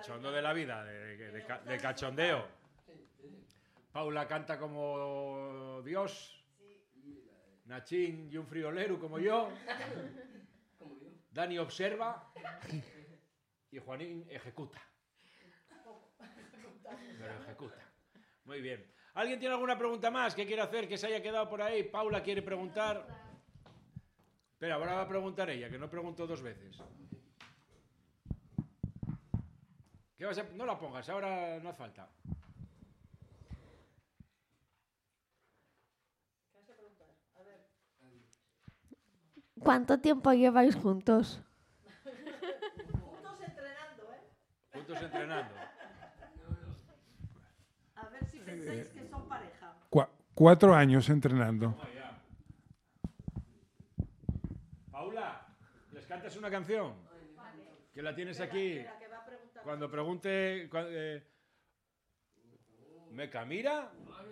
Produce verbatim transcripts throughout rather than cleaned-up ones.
cachondo de la vida, de, de, de, de cachondeo. Paula canta como Dios. Nachín y un friolero como yo. Dani observa. Y Juanín ejecuta. Pero ejecuta. Muy bien. ¿Alguien tiene alguna pregunta más que quiera hacer que se haya quedado por ahí? Paula quiere preguntar. Espera, ahora va a preguntar ella, que no preguntó dos veces. ¿Qué vas a... No la pongas, ahora no hace falta. ¿Qué vas a preguntar? A ver. ¿Cuánto tiempo lleváis juntos? Juntos entrenando, ¿eh? Juntos entrenando. A ver si pensáis que son pareja. Cu- cuatro años entrenando. Paula, ¿les cantas una canción? Que la tienes aquí. Cuando pregunte... Cuando, eh, ¿Meca mira?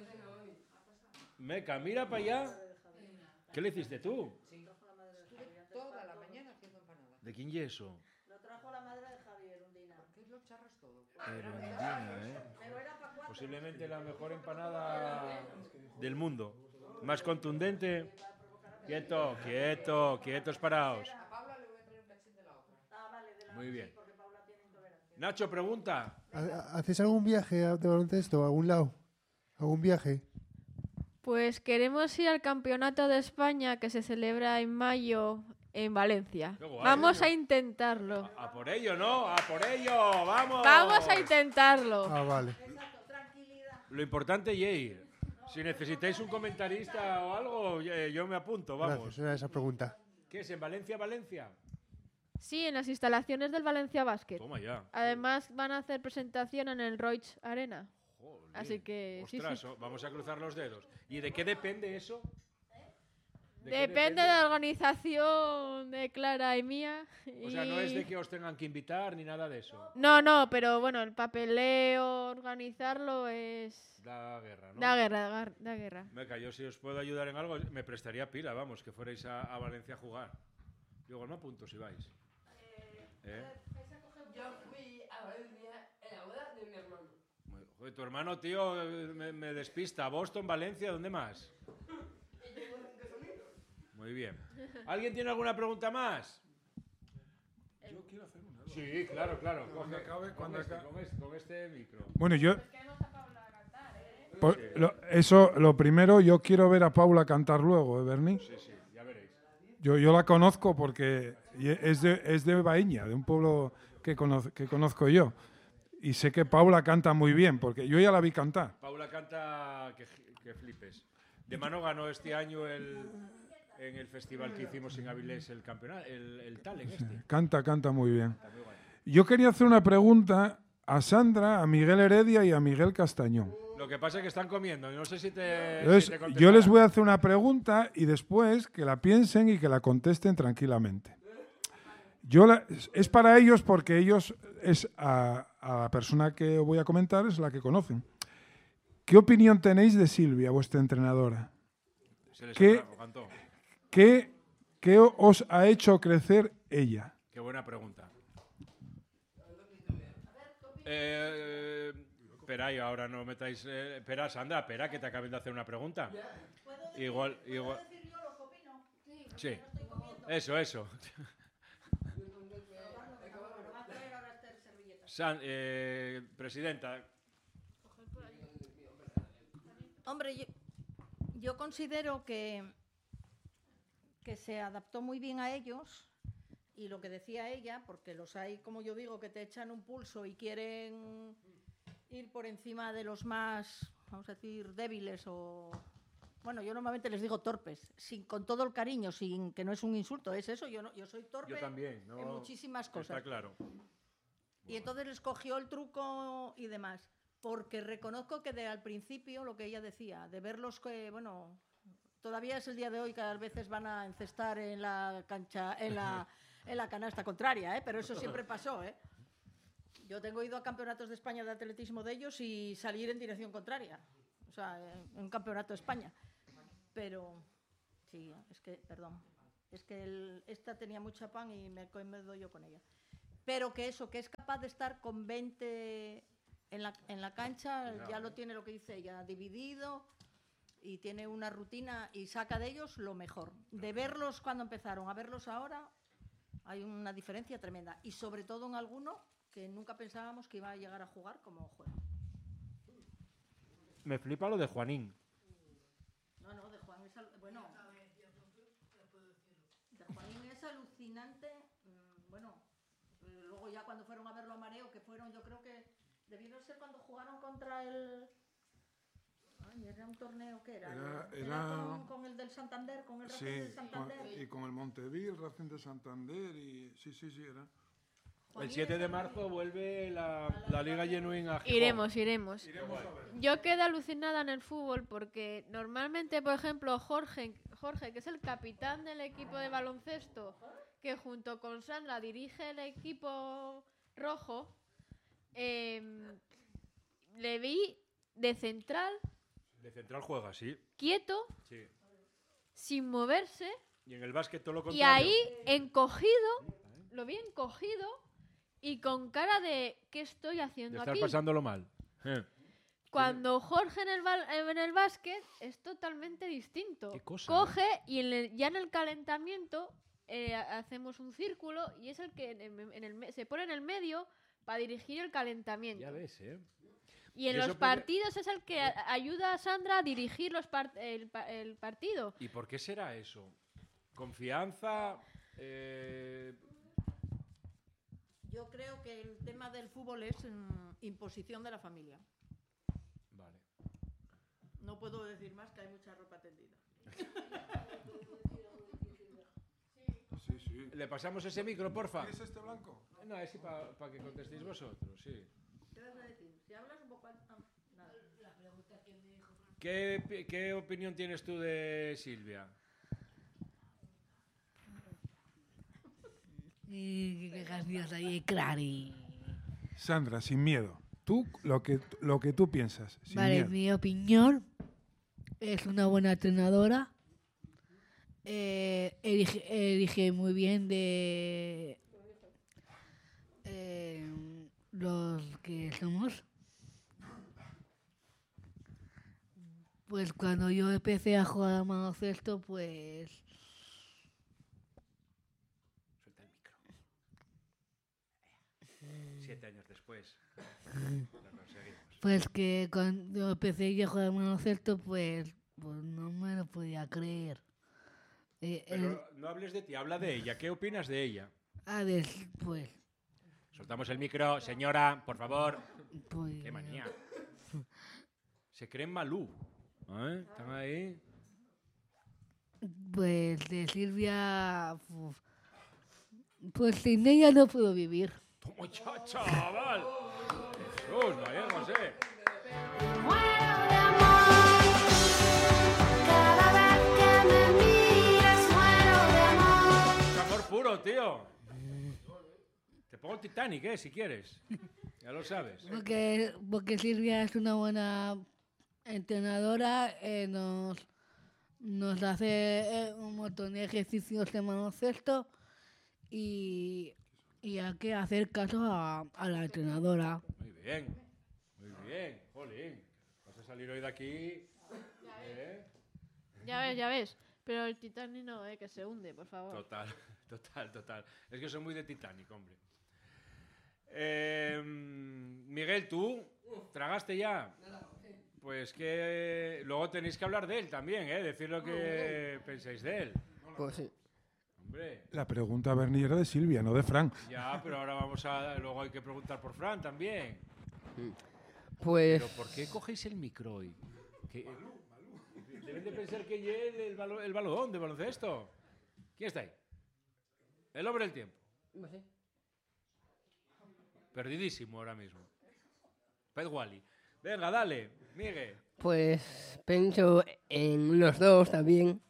¿Meca mira para allá? ¿Qué le hiciste tú? Toda la mañana haciendo empanadas. ¿De quién y eso? Lo trajo la madre de Javier, Undina. ¿Por qué lo charras todo? Pero Undina, ¿eh? Pero era para cuatro. Posiblemente la mejor empanada del mundo. Más contundente. Quieto, quieto, quietos paraos. A Paula le voy a traer un cachín de la otra. Ah, vale, de la Muy bien. porque Paula tiene intolerancia. Nacho, pregunta. ¿Ha- ¿Hacéis algún viaje de baloncesto a algún lado? ¿Algún viaje? Pues queremos ir al Campeonato de España que se celebra en mayo en Valencia. Qué guay. Vamos a intentarlo. A por ello, ¿no? A por ello, vamos. Vamos a intentarlo. Ah, vale. Exacto, tranquilidad. Lo importante es ir. Si necesitáis un comentarista o algo, eh, yo me apunto, vamos. Gracias, era esa pregunta. ¿Qué es en Valencia, Valencia? Sí, en las instalaciones del Valencia Basket. Toma ya. Además van a hacer presentación en el Roig Arena. Joder. Así que sí, Ostras, sí. o- vamos a cruzar los dedos. ¿Y de qué depende eso? ¿De qué Depende de la organización de Clara y mía. O sea, no es y- de que os tengan que invitar ni nada de eso. No, no, pero bueno, el papeleo, organizarlo es... Da guerra, ¿no? Da guerra, da, da guerra. Meca, yo si os puedo ayudar en algo, me prestaría pila, vamos, que fuerais a, a Valencia a jugar. Digo, no apunto si vais. ¿Eh? Yo fui a Valencia en la boda de mi hermano. Muy- Joder, tu hermano, tío, eh, me, me despista. Boston, Valencia, ¿dónde más? Muy bien. ¿Alguien tiene alguna pregunta más? Yo quiero hacer una. Sí, claro, claro. Cuando Coge- acabe- con cuando este, acabe- con este- con este micro. Bueno, yo... Por- lo- eso, lo primero, yo quiero ver a Paula cantar luego, ¿eh, Berni? Sí, sí, ya veréis. Yo, yo la conozco porque es de, es de Baíña, de un pueblo que, conoz- que conozco yo. Y sé que Paula canta muy bien, porque yo ya la vi cantar. Paula canta que, que flipes. De mano ganó este año el, en el festival que hicimos en Avilés el campeonato, el, el Talent este. Canta, canta muy bien. Está muy guay. Yo quería hacer una pregunta a Sandra, a Miguel Heredia y a Miguel Castañón. Lo que pasa es que están comiendo. No sé si te. Entonces, si te yo contestarán. les voy a hacer una pregunta y después que la piensen y que la contesten tranquilamente. Yo la- es para ellos porque ellos, es a, a la persona que voy a comentar, es la que conocen. ¿Qué opinión tenéis de Silvia, vuestra entrenadora? Se les ¿Qué- atrajo, cantó. ¿Qué, qué os ha hecho crecer ella? Qué buena pregunta. Eh, espera, ahí, ahora no metáis. Eh, espera, Sandra, espera, que te acaben de hacer una pregunta. Igual, igual. ¿Puedo decir yo lo que opino? Sí. Eso, eso. Va a traer ahora este servilleta. San- eh, presidenta, Hombre, yo, yo considero que, que se adaptó muy bien a ellos y lo que decía ella, porque los hay, como yo digo, que te echan un pulso y quieren ir por encima de los más, vamos a decir, débiles o... Bueno, yo normalmente les digo torpes, sin, con todo el cariño, sin que no es un insulto, es eso, yo, no, yo soy torpe yo también. ¿no? en muchísimas cosas. Está claro. Y entonces les cogió el truco y demás. Porque reconozco que de al principio, lo que ella decía, de verlos que, bueno, todavía es el día de hoy que a veces van a encestar en la cancha, en la, en la canasta contraria, ¿eh? Pero eso siempre pasó, ¿eh? Yo tengo ido a campeonatos de España de atletismo de ellos y salir en dirección contraria. O sea, en un campeonato de España. Pero, sí, es que, perdón, es que el- esta tenía mucha pan y me, me doy yo con ella. pero que eso, que es capaz de estar con veinte en la, en la cancha, Cuidado, ya eh. lo tiene lo que dice ella, dividido y tiene una rutina y saca de ellos lo mejor. De verlos cuando empezaron a verlos ahora, hay una diferencia tremenda. Y sobre todo en alguno que nunca pensábamos que iba a llegar a jugar como juega. Me flipa lo de Juanín. No, no, de Juan es... al- Bueno, de Juanín es alucinante. mm, Bueno, eh, luego ya cuando fueron a verlo a Mareo, que fueron, yo creo que debieron ser cuando jugaron contra el... Ay, era un torneo que era. Era- Era era- con, con el del Santander, con el Racing Sí, del Santander. con- y con el Montevideo, el Racing de Santander y sí, sí, sí, era. El Juanín siete es de el- marzo vuelve la, la Liga Genuine a Gijón. Iremos, iremos. Iremos a ver. Yo quedé alucinada en el fútbol porque normalmente, por ejemplo, Jorge, Jorge, que es el capitán del equipo de baloncesto, que junto con Sandra dirige el equipo rojo, em, le vi de central, De central juega, sí. quieto, sí. sin moverse, Y en el básquet todo lo y contrario. ahí encogido, lo vi encogido y con cara de ¿qué estoy De haciendo estar aquí? pasándolo mal. Eh. Cuando Jorge en el, bal- en el básquet es totalmente distinto. Qué cosa, Coge y en el- ya en el calentamiento eh, ha- hacemos un círculo y es el que en el- en el me- se pone en el medio para dirigir el calentamiento. Ya ves, ¿eh? Y en Y eso los puede- partidos es el que a- ayuda a Sandra a dirigir los par- el, pa- el partido. ¿Y por qué será eso? Confianza. eh, Yo creo que el tema del fútbol es mm, imposición de la familia. Vale. No puedo decir más, que hay mucha ropa tendida. Sí, sí. Le pasamos ese micro, porfa. ¿Qué es este blanco? No, es para que contestéis vosotros, sí. ¿Qué vas a decir? Si hablas un poco... al- ah, nada. ¿Qué, pi- qué opinión tienes tú de Silvia? Y qué graciosa ahí, Clary. Sandra, sin miedo. Tú, lo que, lo que tú piensas, sin Vale, miedo. mi opinión es una buena entrenadora. Eh, elige, elige muy bien de eh, los que somos. Pues cuando yo empecé a jugar al baloncesto, pues Suelta el micro. Siete años después. Lo conseguimos. pues que cuando empecé yo a jugar al baloncesto, pues, pues no me lo podía creer. Eh, el- Pero no hables de ti, habla de ella. ¿Qué opinas de ella? a des- pues, Soltamos el micro, señora, por favor. pues Qué manía. Se creen Malú. ¿Eh? ¿Están ahí? Pues de Silvia, uf, pues sin ella no puedo vivir. ¡Toma ya, chaval! Jesús, María José. Muero de amor, cada vez que me miras muero de amor. Es amor puro, tío. Te pongo el Titanic, ¿eh? Si quieres. Ya lo sabes. Porque, porque Silvia es una buena entrenadora, eh, nos, nos hace eh, un montón de ejercicios de baloncesto y, y hay que hacer caso a, a la entrenadora. Muy bien. Muy bien. Jolín. Vas a salir hoy de aquí. ¿Eh? Ya ves, ya ves. Pero el Titanic no, eh, que se hunde, por favor. Total, total, total. Es que soy muy de Titanic, hombre. Eh, Miguel, ¿tú tragaste ya? Pues que luego tenéis que hablar de él también, ¿eh? Decir lo que pensáis de él. Pues sí. Hombre, La pregunta, Bernie, era de Silvia, no de Frank. ya, pero ahora vamos a... Luego hay que preguntar por Fran también. Pues ¿Pero por qué cogéis el micro hoy? Que- Deben de pensar que es el, balo- el balón de baloncesto. ¿Quién está ahí? El hombre del tiempo. pues sí. Perdidísimo ahora mismo. Pet Wally. Venga, dale, Miguel. Pues pienso en los dos también.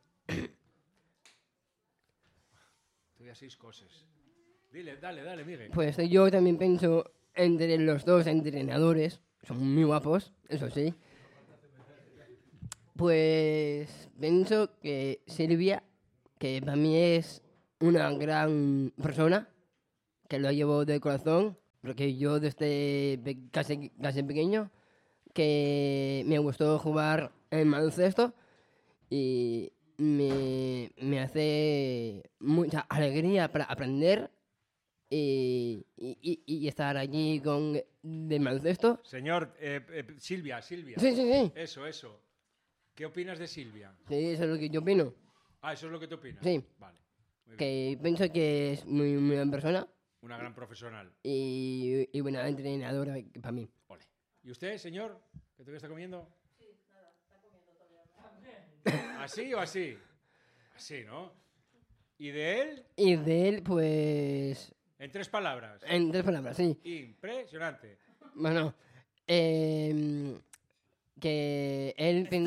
Estoy a seis cosas. Dile, dale, dale, Miguel. Pues yo también pienso entre los dos entrenadores. Son muy guapos, eso sí. Pues pienso que Silvia, que para mí es una gran persona, que lo llevo de corazón, porque yo desde pe- casi, casi pequeño que me gustó jugar en baloncesto y me, me hace mucha alegría para aprender y, y- y- y estar allí con el baloncesto. Señor, eh, eh, Silvia, Silvia. Sí, sí, sí. Eso, eso. ¿Qué opinas de Silvia? Sí, eso es lo que yo opino. Ah, eso es lo que tú opinas. Sí. Vale. Muy bien. Que pienso que es muy, muy buena persona Una gran profesional. y, y buena entrenadora para mí. Ole. ¿Y usted, señor? ¿Qué todavía está comiendo? Sí, nada, está comiendo todavía. ¿Así o así? Así, ¿no? ¿Y de él? Y de él, pues... En tres palabras. En tres palabras, sí. Impresionante. Bueno, em, que él